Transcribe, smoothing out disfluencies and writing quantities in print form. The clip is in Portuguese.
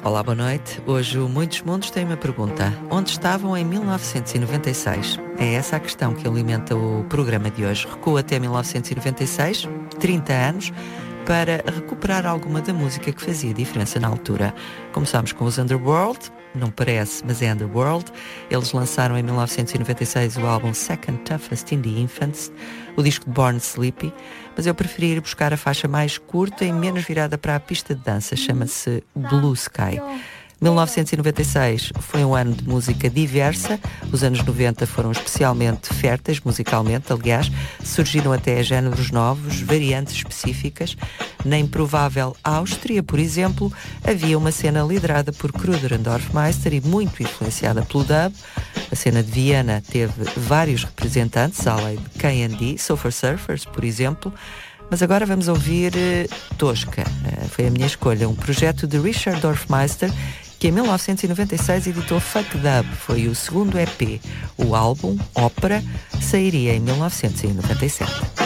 Olá, boa noite. Hoje o Muitos Mundos tem uma pergunta. Onde estavam em 1996? É essa a questão que alimenta o programa de hoje. Recuo até 1996, 30 anos, para recuperar alguma da música que fazia diferença na altura. Começamos com os Underworld, não parece, mas é Underworld. Eles lançaram em 1996 o álbum Second Toughest in the Infants, o disco de Born Sleepy, mas eu preferi ir buscar a faixa mais curta e menos virada para a pista de dança, chama-se Blue Sky. 1996 foi um ano de música diversa, os anos 90 foram especialmente férteis musicalmente, aliás, surgiram até géneros novos, variantes específicas. Na improvável Áustria, por exemplo, havia uma cena liderada por Kruder und Dorfmeister e muito influenciada pelo dub. A cena de Viena teve vários representantes, além de K&D, Sofa Surfers, por exemplo. Mas agora vamos ouvir Tosca, foi a minha escolha, um projeto de Richard Dorfmeister, que em 1996 editou Fuck Dub, foi o segundo EP. O álbum, Ópera, sairia em 1997.